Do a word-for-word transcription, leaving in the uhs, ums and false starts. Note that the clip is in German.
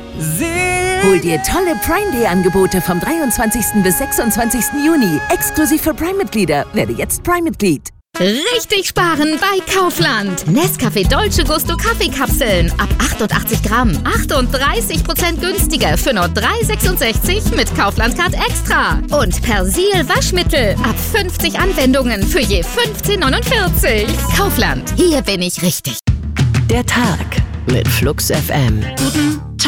Hol dir tolle Prime Day Angebote vom dreiundzwanzigsten bis sechsundzwanzigsten Juni. Exklusiv für Prime-Mitglieder. Werde jetzt Prime-Mitglied. Richtig sparen bei Kaufland. Nescafé Dolce Gusto Kaffeekapseln ab achtundachtzig Gramm. achtunddreißig Prozent günstiger für nur drei Euro sechsundsechzig mit Kaufland Card Extra. Und Persil Waschmittel ab fünfzig Anwendungen für je fünfzehn neunundvierzig. Kaufland, hier bin ich richtig. Der Tag mit Flux F M. Guten